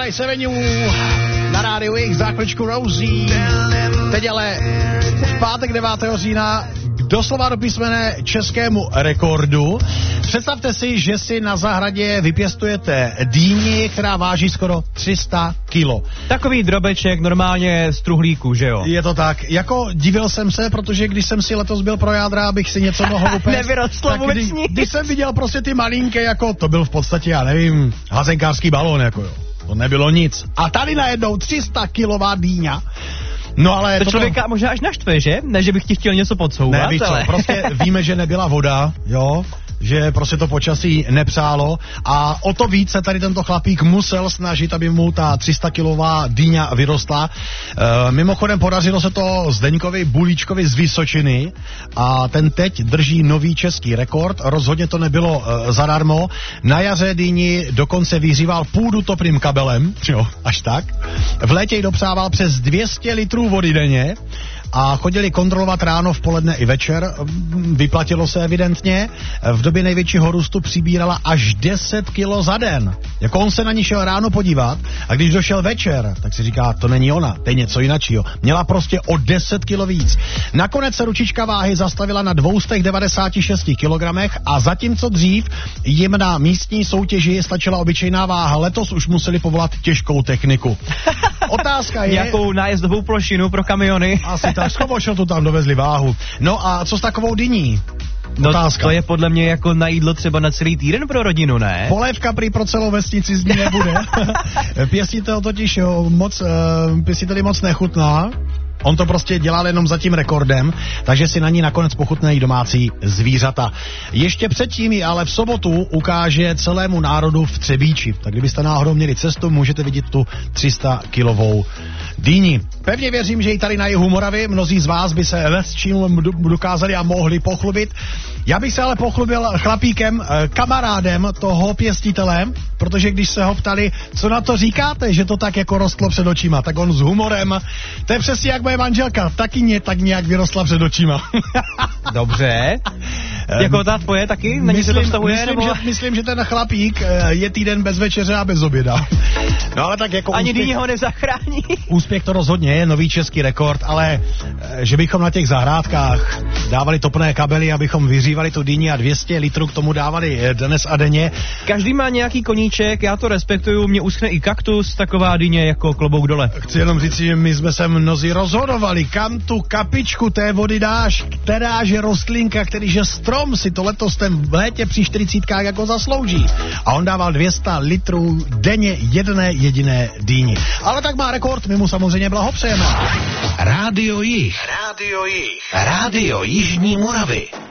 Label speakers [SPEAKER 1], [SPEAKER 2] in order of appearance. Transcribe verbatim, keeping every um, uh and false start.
[SPEAKER 1] Ice Avenue na rádiu X, za chvíličku Rosie. Teď ale v pátek devátého října doslova do písmene českému rekordu. Představte si, že si na zahradě vypěstujete dýni, která váží skoro tři sta kilo.
[SPEAKER 2] Takový drobeček normálně z truhlíku, že jo?
[SPEAKER 1] Je to tak. Jako divil jsem se, protože když jsem si letos byl pro jádra, abych si něco mohl upéct.
[SPEAKER 2] Nevyrostlo vůbec
[SPEAKER 1] kdy,
[SPEAKER 2] nic.
[SPEAKER 1] Když jsem viděl prostě ty malinké, jako to byl v podstatě, já nevím, hazenkářský balón, jako jo. To nebylo nic. A tady najednou tři sta kilová dýňa. No ale
[SPEAKER 2] to
[SPEAKER 1] toto...
[SPEAKER 2] člověka možná až naštve, že? Ne, že bych ti chtěl něco podsouvat,
[SPEAKER 1] ne, víš
[SPEAKER 2] ale...
[SPEAKER 1] co, prostě víme, že nebyla voda, jo, že prostě to počasí nepřálo a o to víc se tady tento chlapík musel snažit, aby mu ta tři sta kilová dýňa vyrostla. E, mimochodem podařilo se to Zdeňkovi Bulíčkovi z Vysočiny a ten teď drží nový český rekord. Rozhodně to nebylo e, zadarmo. Na jaře dýni dokonce vyhříval půdu topným kabelem, jo, až tak. V létě ji dopřával přes dvě stě litrů vody denně a chodili kontrolovat ráno, v poledne i večer. Vyplatilo se evidentně. V době největšího růstu přibírala až deset kilo za den. Jako on se na ní šel ráno podívat a když došel večer, tak si říká, to není ona, to je něco jináčího. Měla prostě o deset kilo víc. Nakonec se ručička váhy zastavila na dvě stě devadesát šest kilogramech a zatímco dřív jim na místní soutěži stačila obyčejná váha, letos už museli povolat těžkou techniku. Otázka je...
[SPEAKER 2] Nějakou nájezdovou plošinu pro kamiony.
[SPEAKER 1] Asi tak, schobošel tu tam dovezli váhu. No a co s takovou dyní?
[SPEAKER 2] No
[SPEAKER 1] Otázka.
[SPEAKER 2] To je podle mě jako na jídlo třeba na celý týden pro rodinu, ne?
[SPEAKER 1] Polévka prý pro celou vesnici z ní nebude. Pěstitel totiž jo, moc, uh, pěstiteli moc nechutná. On to prostě dělal jenom za tím rekordem, takže si na ní nakonec pochutnají domácí zvířata. Ještě předtím ji ale v sobotu ukáže celému národu v Třebíči. Tak kdybyste náhodou měli cestu, můžete vidět tu tři sta kilovou dýni. Pevně věřím, že i tady na jihu Moravy mnozí z vás by se s čím dokázali a mohli pochlubit. Já bych se ale pochlubil chlapíkem, kamarádem toho pěstitele, protože když se ho ptali, co na to říkáte, že to tak jako rostlo před očima, tak on s humorem, to je přesně jak moje manželka, taky mě tak nějak vyrostla před očima.
[SPEAKER 2] Dobře. Jako ta tvoje taky? Na ní se to vztahuje?
[SPEAKER 1] Myslím,
[SPEAKER 2] nebo...
[SPEAKER 1] že, myslím, že ten chlapík je týden bez večeře a bez oběda. No ale tak jako
[SPEAKER 2] ani
[SPEAKER 1] úspěch,
[SPEAKER 2] dýně ho nezachrání.
[SPEAKER 1] Úspěch to rozhodně je, nový český rekord, ale že bychom na těch zahrádkách dávali topné kabely, abychom vyřívali tu dýni a dvě stě litrů k tomu dávali dnes a denně.
[SPEAKER 2] Každý má nějaký koníček, já to respektuju, mě uschne i kaktus, taková dýně jako klobouk dole.
[SPEAKER 1] Chci jenom říct, že my jsme se mnozí rozhodovali, kam tu kapičku té vody dáš, která že rostlinka, který že strom si to letos ten v létě při čtyřicítkách jako zaslouží. A on dával dvě stě litrů denně jedné jediné dýni. Ale tak má rekord, my mu samozřejmě blahopřejeme.
[SPEAKER 3] Rádio Jih. Rádio Jih. Rádio Jižní Moravy.